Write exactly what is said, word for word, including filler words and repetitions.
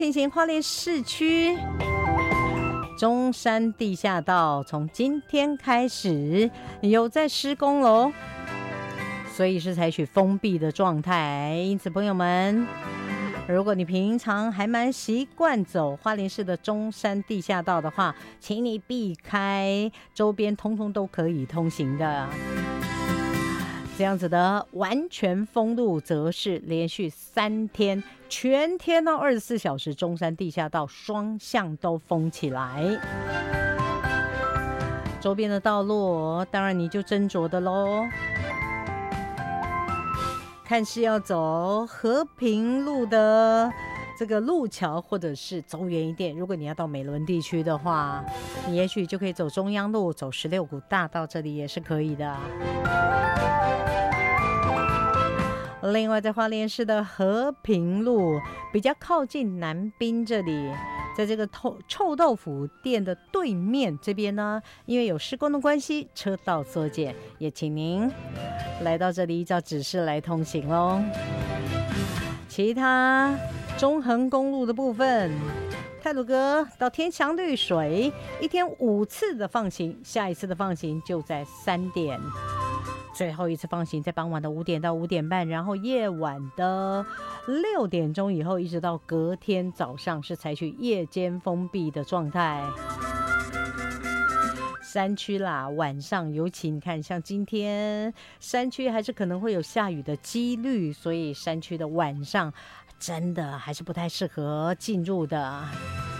进行花莲市区中山地下道，从今天开始有在施工喽，所以是采取封闭的状态。因此，朋友们，如果你平常还蛮习惯走花莲市的中山地下道的话，请你避开，周边通通都可以通行的。这样子的完全封路，则是连续三天，全天到二十四小时，中山地下道双向都封起来。周边的道路，当然你就斟酌的喽。看是要走和平路的这个路桥，或者是走远一点，如果你要到美仑地区的话，你也许就可以走中央路，走十六股大道，这里也是可以的。另外，在花莲市的和平路比较靠近南滨这里，在这个臭豆腐店的对面这边呢，因为有施工的关系，车道缩减，也请您来到这里依照指示来通行咯。其他中横公路的部分，太鲁阁到天祥绿水一天五次的放行，下一次的放行就在三点，最后一次放行在傍晚的五点到五点半，然后夜晚的六点钟以后，一直到隔天早上是采取夜间封闭的状态。山区啦，晚上尤其你看，像今天山区还是可能会有下雨的几率，所以山区的晚上真的还是不太适合进入的。